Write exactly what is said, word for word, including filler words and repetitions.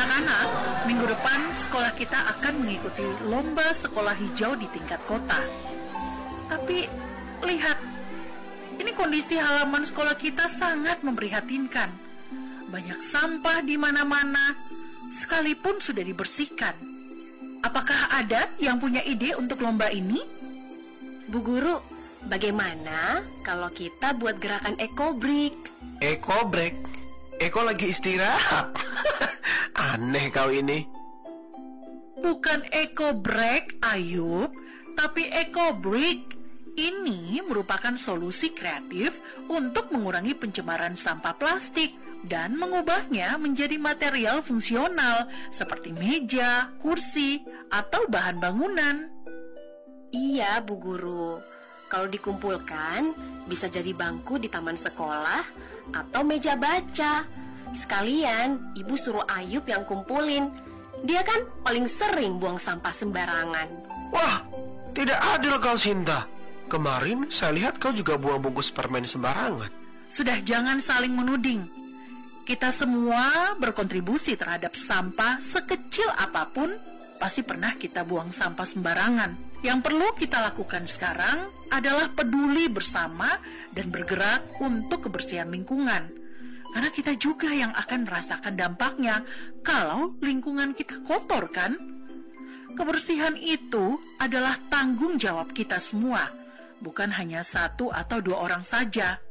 Anak-anak, minggu depan sekolah kita akan mengikuti lomba sekolah hijau di tingkat kota. Tapi, lihat, ini kondisi halaman sekolah kita sangat memprihatinkan. Banyak sampah di mana-mana, sekalipun sudah dibersihkan. Apakah ada yang punya ide untuk lomba ini? Bu Guru, bagaimana kalau kita buat gerakan eco break? Eco break? Eko lagi istirahat. Aneh kau ini. Bukan eco break, Ayub, tapi eco break. Ini merupakan solusi kreatif untuk mengurangi pencemaran sampah plastik dan mengubahnya menjadi material fungsional seperti meja, kursi, atau bahan bangunan. Iya, Bu Guru. Kalau dikumpulkan, bisa jadi bangku di taman sekolah atau meja baca. Sekalian, Ibu suruh Ayub yang kumpulin. Dia kan paling sering buang sampah sembarangan. Wah, tidak adil kau, Sinta. Kemarin saya lihat kau juga buang bungkus permen sembarangan. Sudah, jangan saling menuding. Kita semua berkontribusi terhadap sampah sekecil apapun. Pasti pernah kita buang sampah sembarangan. Yang perlu kita lakukan sekarang adalah peduli bersama dan bergerak untuk kebersihan lingkungan. Karena kita juga yang akan merasakan dampaknya kalau lingkungan kita kotor, kan? Kebersihan itu adalah tanggung jawab kita semua, bukan hanya satu atau dua orang saja.